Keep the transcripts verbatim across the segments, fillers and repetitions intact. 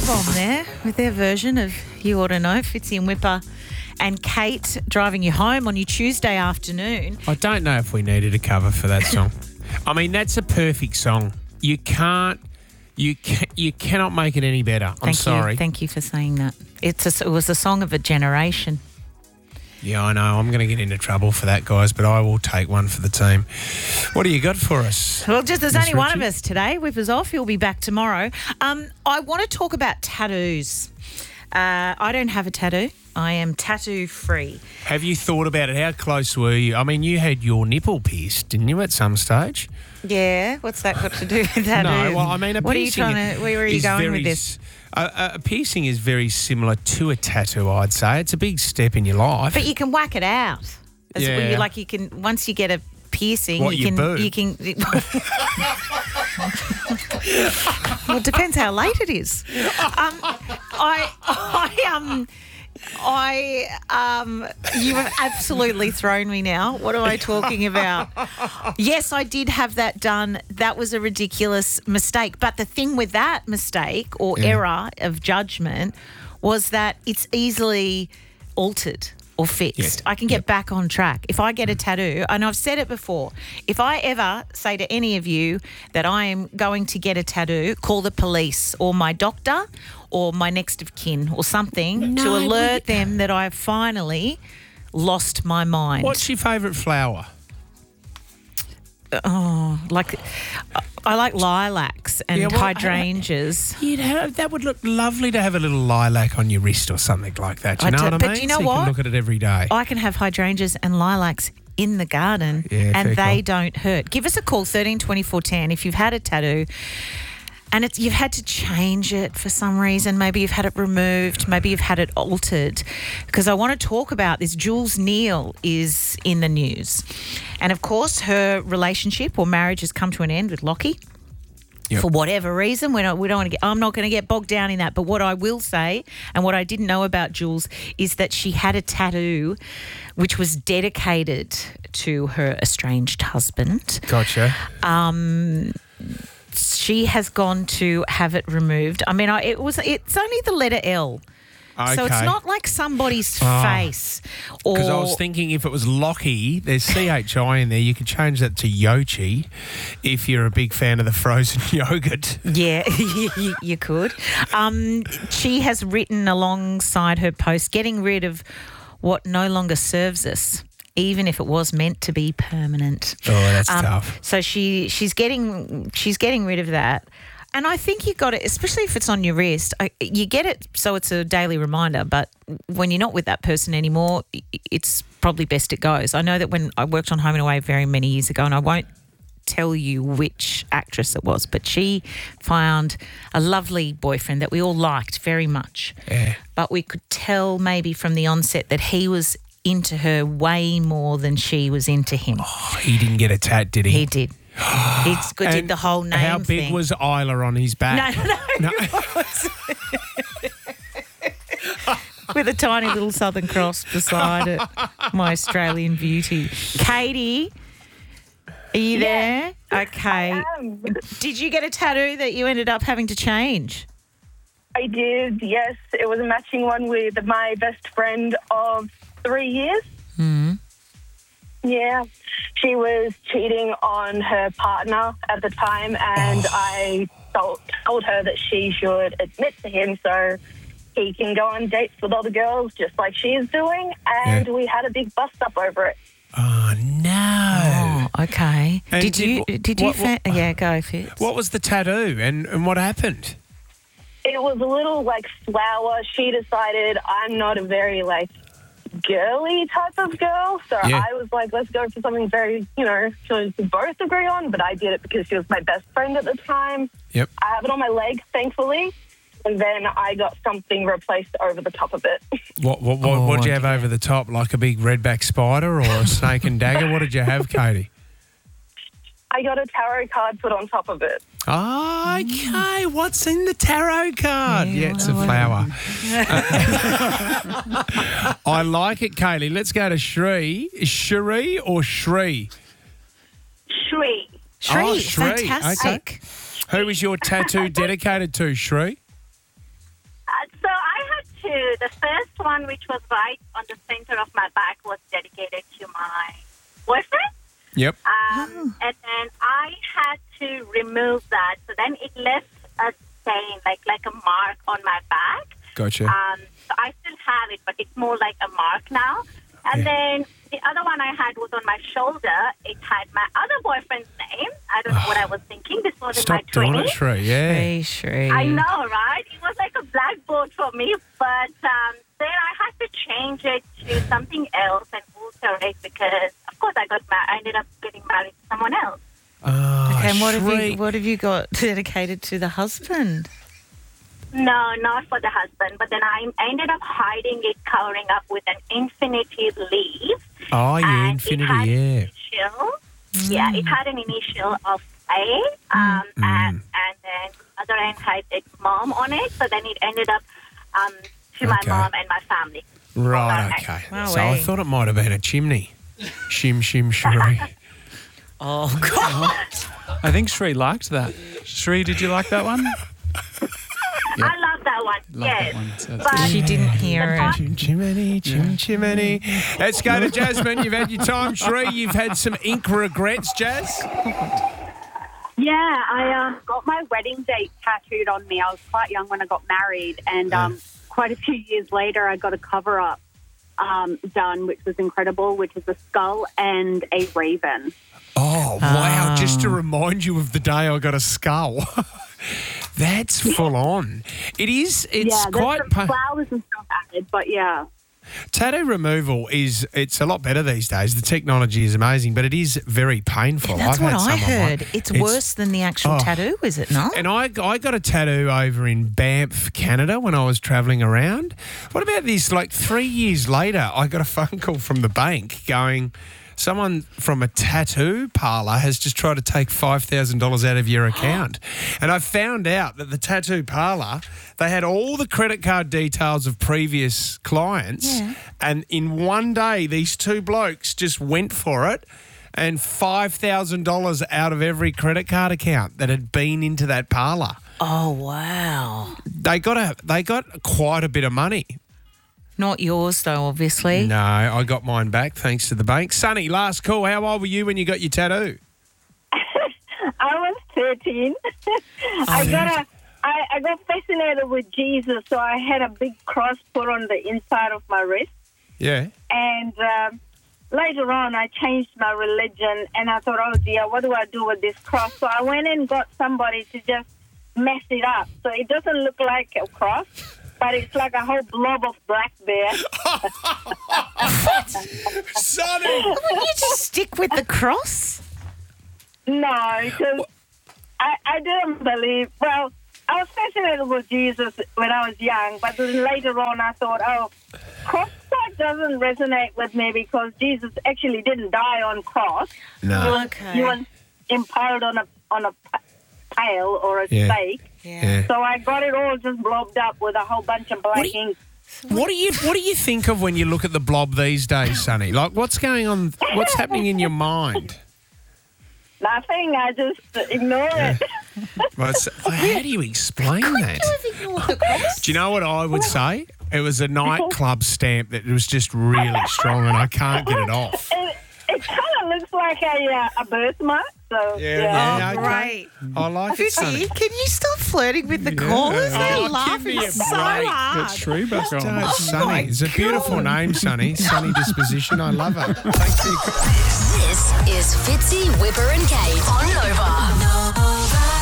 Firebomb there with their version of You Ought to Know. Fitzy and Whipper and Kate driving you home on your Tuesday afternoon. I don't know if we needed a cover for that song. I mean, that's a perfect song. You can't, you can, you cannot make it any better. I'm Thank sorry. You. Thank you for saying that. It's a, it was a song of a generation. Yeah, I know. I'm going to get into trouble for that, guys, but I will take one for the team. What do you got for us? Well, just there's Miss only one Richie? of us today. Whipper's off. He'll be back tomorrow. Um, I want to talk about tattoos. Uh, I don't have a tattoo. I am tattoo free. Have you thought about it? How close were you? I mean, you had your nipple pierced, didn't you, at some stage? Yeah, what's that got to do with tattoo? No, well, I mean, a what piercing are you trying to? Where are you is going very with this? s- A, a piercing is very similar to a tattoo, I'd say. It's a big step in your life. But you can whack it out. As Yeah. well, you, like you can once you get a piercing, What, you your can boo? you can. Well, it depends how late it is. Um, I I um. I um you have absolutely thrown me now. What am I talking about? Yes, I did have that done. That was a ridiculous mistake. But the thing with that mistake or Yeah. error of judgment was that it's easily altered or fixed. Yeah. I can get Yep. back on track. If I get a tattoo, and I've said it before, if I ever say to any of you that I am going to get a tattoo, call the police or my doctor or my next of kin or something to No, alert we- them that I've finally lost my mind. What's your favourite flower? Like, I like lilacs and Yeah, well, I- hydrangeas. You'd have, that would look lovely to have a little lilac on your wrist or something like that. You I know do- what I but mean? do you know so you what? can look at it every day. I can have hydrangeas and lilacs in the garden Yeah, and fair they call. don't hurt. Give us a call, thirteen twenty-four ten, if you've had a tattoo and it's you've had to change it for some reason. Maybe you've had it removed. Maybe you've had it altered. Because I want to talk about this. Jules Neal is in the news. And, of course, her relationship or marriage has come to an end with Lockie. Yep. For whatever reason, we don't, we don't want to get, I'm not going to get bogged down in that. But what I will say, and what I didn't know about Jules, is that she had a tattoo which was dedicated to her estranged husband. Gotcha. She has gone to have it removed. I mean, I, it was it's only the letter L. So it's Okay. not like somebody's Oh. face. Or Because I was thinking if it was Lockie, there's C H I in there, you could change that to Yochi if you're a big fan of the frozen yogurt. Yeah, you, you could. Um, she has written alongside her post, getting rid of what no longer serves us, even if it was meant to be permanent. Oh, that's Um, tough. So she she's getting she's getting rid of that. And I think you got it, especially if it's on your wrist. I, you get it so it's a daily reminder. But when you're not with that person anymore, i- it's probably best it goes. I know that when I worked on Home and Away very many years ago, and I won't tell you which actress it was, but she found a lovely boyfriend that we all liked very much. Yeah. But we could tell maybe from the onset that he was into her way more than she was into him. Oh, he didn't get a tat, did he? He did. He did And the whole name How big thing. was Isla on his back? No, no, No. with a tiny little Southern Cross beside it. My Australian beauty. Katie, are you there? Okay. Um, Did you get a tattoo that you ended up having to change? I did, yes. It was a matching one with my best friend of three years. Hmm. Yeah. She was cheating on her partner at the time, and I told, told her that she should admit to him so he can go on dates with other girls just like she is doing, and Yeah. we had a big bust-up over it. Oh, no. Oh, okay. And did did- you? Did you? what- what- fa- yeah, go Fitz. What was the tattoo and, and what happened? It was a little, like, flower. She decided I'm not a very, like, girly type of girl. So Yeah. I was like, let's go for something very, you know, to both agree on. But I did it because she was my best friend at the time. Yep. I have it on my leg, thankfully. And then I got something replaced over the top of it. What what what Oh, what'd you have dear. over the top? Like a big redback spider or a snake and dagger? What did you have, Katie? I got a tarot card put on top of it. Okay, what's in the tarot card? Yeah, Yeah, it's a well, flower. I like it, Kaylee. Let's go to Shri. Shri or Shri? Shri. Shri, Oh, Shri. fantastic. Who is your tattoo dedicated to, Shri? two. The first one, which was right on the center of my back, was dedicated to my boyfriend. Yep. Um, and then I had to remove that. So then it left a stain, like like a mark on my back. Gotcha. Um, so I still have it, but it's more like a mark now. And Yeah. then the other one I had was on my shoulder. It had my other boyfriend's name. I don't know what I was thinking. This was Stop in my doing twenties. it, Shree. Yeah. Hey, Shree. I know, right? It was like a blackboard for me, but um, then I had to change it to something else and alter it because, of course, I got ma- I ended up getting married to someone else. Oh, Okay, and what have Shree. you what have you got dedicated to the husband? No, not for the husband, but then I ended up hiding it, covering up with an infinity leaf. Oh, yeah, and infinity, it had yeah. An initial, Yeah, it had an initial of A, um, Mm. and, and then other end had its mom on it, so then it ended up um, to my Okay. mom and my family. Right, Okay. okay. Wow, so I eh? thought it might have been a chimney. Shim, shim, Shree. Oh God! I think Shree liked that. Shree, did you like that one? I love that one, Love yes. that one. So it's But She didn't hear the it. part- Chim, chimney, chim, chimney. Let's go to Jasmine. You've had your time, Shree. You've had some ink regrets, Jazz. Yeah, I uh, got my wedding date tattooed on me. I was quite young when I got married, and um, quite a few years later, I got a cover-up um, done, which was incredible, which is a skull and a raven. Oh, wow. Just to remind you of the day I got a skull. That's full on. It is, it's yeah, there's quite... some pa- flowers and stuff added, but yeah. Tattoo removal is, it's a lot better these days. The technology is amazing, but it is very painful. That's I've what had I some on mine. heard. It's, worse than the actual Oh. tattoo, is it not? And I, I got a tattoo over in Banff, Canada when I was travelling around. What about this? Like three years later, I got a phone call from the bank going, someone from a tattoo parlour has just tried to take five thousand dollars out of your account. And I found out that the tattoo parlour, they had all the credit card details of previous clients. Yeah. And in one day, these two blokes just went for it and five thousand dollars out of every credit card account that had been into that parlour. Oh wow! They got a, they got quite a bit of money. Not yours though, obviously. No, I got mine back thanks to the bank. Sonny, last call. How old were you when you got your tattoo? I was thirteen. I got a, I, I got fascinated with Jesus, so I had a big cross put on the inside of my wrist. Yeah. And um, later on, I changed my religion, and I thought, oh dear, what do I do with this cross? So I went and got somebody to just mess it up, so it doesn't look like a cross, but it's like a whole blob of black bear. Sonny! Wouldn't you just stick with the cross? No, because I, I didn't believe. Well, I was fascinated with Jesus when I was young, but then later on I thought, oh, cross part doesn't resonate with me because Jesus actually didn't die on cross. No. He was, Okay. he was impaled on a on a pa- pail or a Yeah. stake. Yeah. So I got it all just blobbed up with a whole bunch of black What do you- ink. What do you What do you think of when you look at the blob these days, Sonny? Like, what's going on? What's happening in your mind? Nothing. I just ignore it. Well, it's- how do you explain that? Ignore the cross. Do you know what I would say? It was a nightclub stamp that was just really strong, and I can't get it off. It, it kind of looks like a uh, a birthmark. So Yeah, yeah. yeah. Oh, okay. great. I like it, Fitzy, Sonny. can you stop flirting with the callers? Oh, They're give laughing me a so break. hard. Get Shree back on. Oh, Sonny. It's a beautiful name, Sonny. Sunny disposition. I love her. Thanks for your call. This is Fitzy, Whipper and Kate on Nova.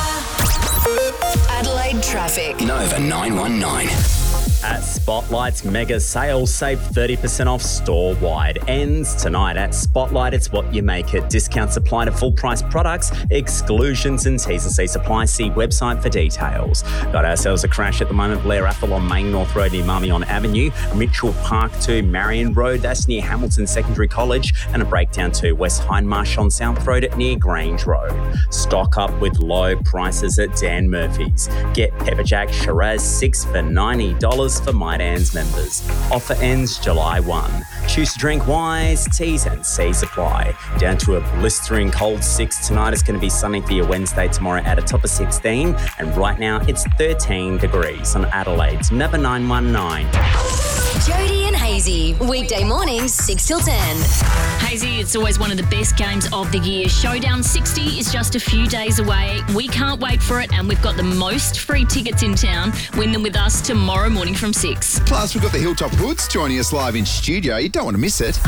Adelaide traffic. Nova nine one nine. At Spotlight's mega sale, save thirty percent off store-wide. Ends tonight at Spotlight. It's what you make it. Discounts apply to full-price products, exclusions and T's and C's apply. See website for details. Got ourselves a crash at the moment. Blair Athol on Main North Road near Marmion Avenue. Mitchell Park to Marion Road. That's near Hamilton Secondary College. And a breakdown to West Hindmarsh on South Road near Grange Road. Stock up with low prices at Dan Murphy's. Get Pepper Jack Shiraz six for ninety dollars. dollars for My Dan's members. Offer ends July first. Choose to drink wise, T's and C's apply. Down to a blistering cold six tonight. It's going to be sunny for your Wednesday tomorrow at a top of sixteen. And right now it's thirteen degrees on Adelaide's Number nine one nine. Jody and Hazy, weekday mornings six till ten. Hazy, it's always one of the best games of the year. Showdown sixty is just a few days away. We can't wait for it, and we've got the most free tickets in town. Win them with us tomorrow morning from six. Plus, we've got the Hilltop Hoods joining us live in studio. You don't want to miss it.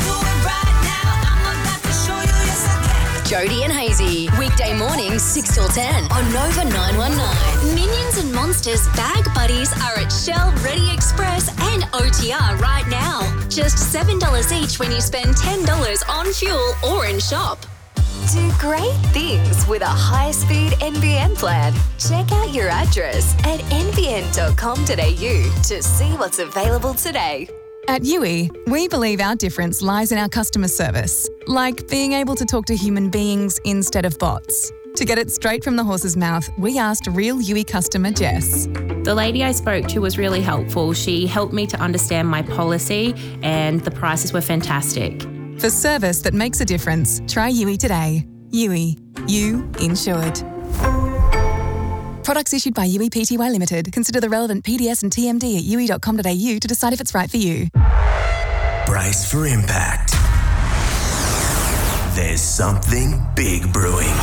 Jody and Hazy, weekday mornings six till ten on Nova nine one nine. Minions and Monsters Bag Buddies are at Shell, Ready Express and O T R right now. Just seven dollars each when you spend ten dollars on fuel or in shop. Do great things with a high-speed N B N plan. Check out your address at n b n dot com dot a u to see what's available today. At U I, we believe our difference lies in our customer service, like being able to talk to human beings instead of bots. To get it straight from the horse's mouth, we asked real U I customer Jess. The lady I spoke to was really helpful. She helped me to understand my policy and the prices were fantastic. For service that makes a difference, try U I today. U I. You insured. Products issued by U I P T Y Limited. Consider the relevant P D S and T M D at u i dot com dot a u to decide if it's right for you. Brace for impact. There's something big brewing.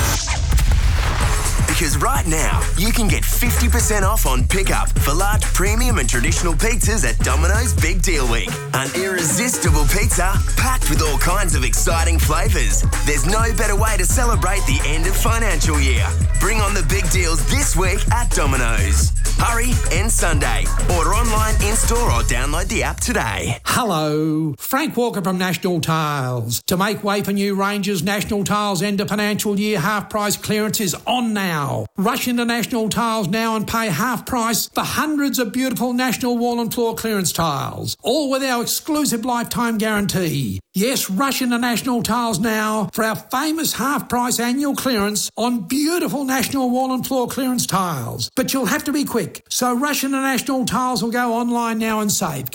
Because right now, you can get fifty percent off on pickup for large premium and traditional pizzas at Domino's Big Deal Week. An irresistible pizza packed with all kinds of exciting flavours. There's no better way to celebrate the end of financial year. Bring on the big deals this week at Domino's. Hurry, end Sunday. Order online, in-store or download the app today. Hello, Frank Walker from National Tiles. To make way for new ranges, National Tiles end of financial year half price clearance is on now. Rush into National Tiles now and pay half price for hundreds of beautiful National Wall and Floor clearance tiles, all with our exclusive lifetime guarantee. Yes, rush into National Tiles now for our famous half price annual clearance on beautiful National Wall and Floor clearance tiles. But you'll have to be quick, so rush into National Tiles or go online now and save.